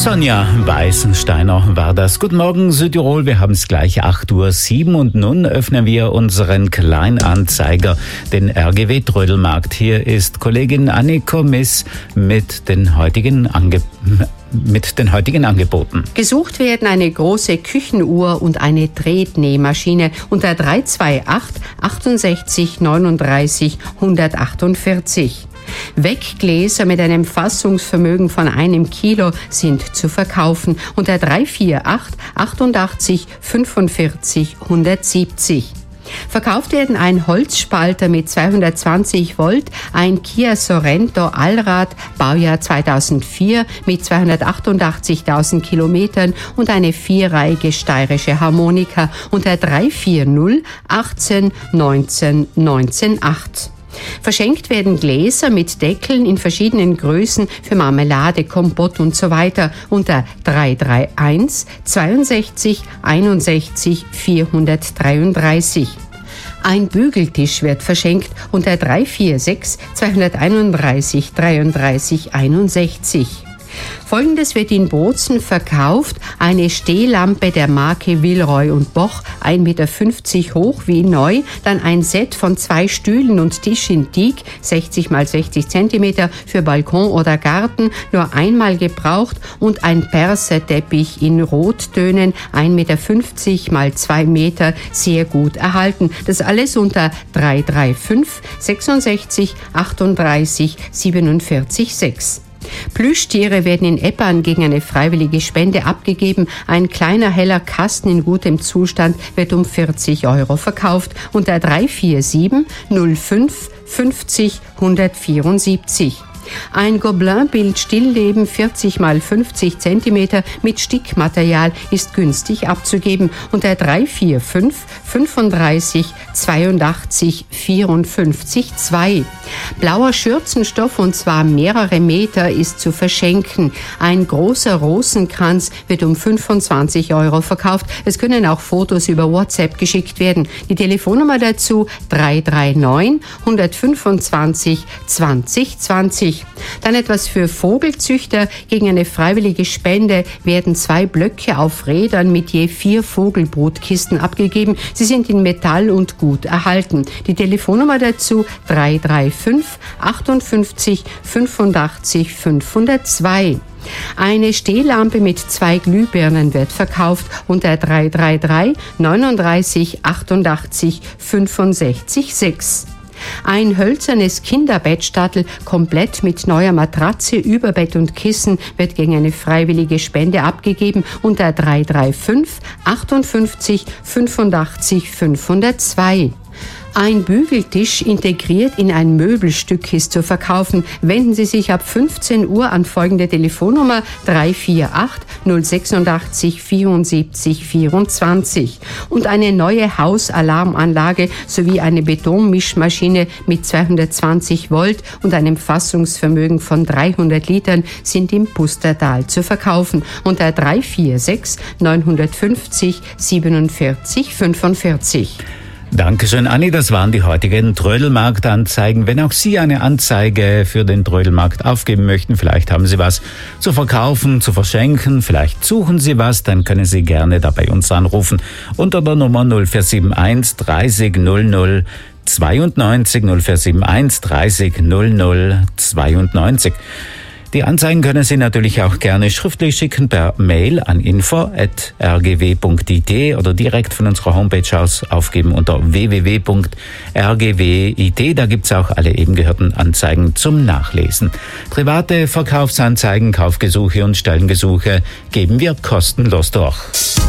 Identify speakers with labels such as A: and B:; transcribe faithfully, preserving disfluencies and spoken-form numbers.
A: Sonja Weißensteiner war das. Guten Morgen Südtirol, wir haben es gleich acht Uhr sieben und nun öffnen wir unseren Kleinanzeiger, den R G W Trödelmarkt. Hier ist Kollegin Anniko Miss mit den heutigen Angeboten. mit den heutigen Angeboten.
B: Gesucht werden eine große Küchenuhr und eine Tretnähmaschine unter drei zwei acht achtundsechzig neununddreißig hundertachtundvierzig. Weggläser mit einem Fassungsvermögen von einem Kilo sind zu verkaufen unter drei vier acht achtundachtzig fünfundvierzig hundertsiebzig. Verkauft werden ein Holzspalter mit zweihundertzwanzig Volt, ein Kia Sorento Allrad, Baujahr zweitausendvier mit zweihundertachtundachtzigtausend Kilometern und eine vierreihige steirische Harmonika unter drei vier null achtzehn neunzehn neunzehn acht. Verschenkt werden Gläser mit Deckeln in verschiedenen Größen für Marmelade, Kompott und so weiter unter drei drei eins zweiundsechzig einundsechzig vierhundertdreiunddreißig. Ein Bügeltisch wird verschenkt unter drei vier sechs zweihunderteinunddreißig dreiunddreißig einundsechzig. Folgendes wird in Bozen verkauft: eine Stehlampe der Marke Villeroy und Boch, ein Meter fünfzig hoch wie neu, dann ein Set von zwei Stühlen und Tisch in Teak, sechzig mal sechzig Zentimeter für Balkon oder Garten, nur einmal gebraucht, und ein Perserteppich in Rottönen, ein Meter fünfzig mal zwei Meter, sehr gut erhalten. Das alles unter drei drei fünf sechsundsechzig achtunddreißig siebenundvierzig sechs. Plüschtiere werden in Eppern gegen eine freiwillige Spende abgegeben. Ein kleiner heller Kasten in gutem Zustand wird um vierzig Euro verkauft unter drei vier sieben null fünf fünfzig hundertvierundsiebzig. Ein Gobelin-Bild Stillleben vierzig mal fünfzig Zentimeter mit Stickmaterial ist günstig abzugeben unter drei vier fünf fünfunddreißig zweiundachtzig vierundfünfzig zwei. Blauer Schürzenstoff, und zwar mehrere Meter, ist zu verschenken. Ein großer Rosenkranz wird um fünfundzwanzig Euro verkauft. Es können auch Fotos über WhatsApp geschickt werden. Die Telefonnummer dazu drei drei neun hundertfünfundzwanzig zwanzig zwanzig. Dann etwas für Vogelzüchter. Gegen eine freiwillige Spende werden zwei Blöcke auf Rädern mit je vier Vogelbrutkisten abgegeben. Sie sind in Metall und gut erhalten. Die Telefonnummer dazu drei drei fünf achtundfünfzig fünfundachtzig fünfhundertzwei. Eine Stehlampe mit zwei Glühbirnen wird verkauft unter drei drei drei neununddreißig achtundachtzig fünfundsechzig sechs. Ein hölzernes Kinderbettstattel komplett mit neuer Matratze, Überbett und Kissen wird gegen eine freiwillige Spende abgegeben unter drei drei fünf achtundfünfzig fünfundachtzig fünfhundertzwei. Ein Bügeltisch integriert in ein Möbelstück ist zu verkaufen. Wenden Sie sich ab fünfzehn Uhr an folgende Telefonnummer drei vier acht null sechsundachtzig vierundsiebzig vierundzwanzig. Und eine neue Hausalarmanlage sowie eine Betonmischmaschine mit zweihundertzwanzig Volt und einem Fassungsvermögen von dreihundert Litern sind im Pustertal zu verkaufen unter drei vier sechs neunhundertfünfzig siebenundvierzig fünfundvierzig.
A: Dankeschön, Anni. Das waren die heutigen Trödelmarkt-Anzeigen. Wenn auch Sie eine Anzeige für den Trödelmarkt aufgeben möchten, vielleicht haben Sie was zu verkaufen, zu verschenken, vielleicht suchen Sie was, dann können Sie gerne da bei uns anrufen unter der Nummer null vier sieben eins dreißig null null zweiundneunzig null vier sieben eins dreißig null null zweiundneunzig. Die Anzeigen können Sie natürlich auch gerne schriftlich schicken per Mail an info at r g w punkt i t oder direkt von unserer Homepage aus aufgeben unter w w w punkt r g w punkt i t. Da gibt's auch alle eben gehörten Anzeigen zum Nachlesen. Private Verkaufsanzeigen, Kaufgesuche und Stellengesuche geben wir kostenlos durch.